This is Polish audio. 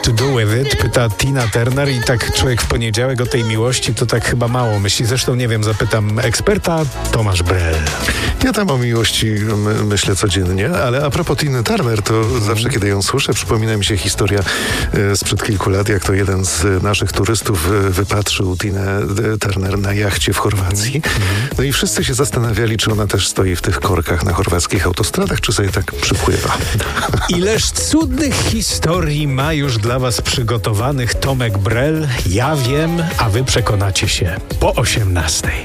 to do with it? Pyta Tina Turner i tak człowiek w poniedziałek o tej miłości to tak chyba mało myśli. Zresztą nie wiem, zapytam eksperta Tomasz Brel. Ja tam o miłości myślę codziennie, ale a propos Tiny Turner, to zawsze kiedy ją słyszę, przypomina mi się historia sprzed kilku lat, jak to jeden z naszych turystów wypatrzył Tinę Turner na jachcie w Chorwacji. No i wszyscy się zastanawiali, czy ona też stoi w tych korkach na chorwackich autostradach, czy sobie tak przypływa. Ileż cudnych historii ma już dla was przygotowanych Tomek Brel. Ja wiem, a wy przekonacie się po 18:00.